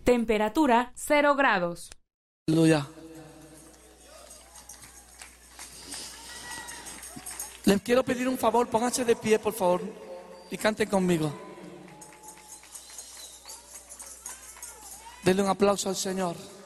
Temperatura 0 grados. Aleluya. Les quiero pedir un favor, pónganse de pie, por favor, y canten conmigo. Denle un aplauso al Señor.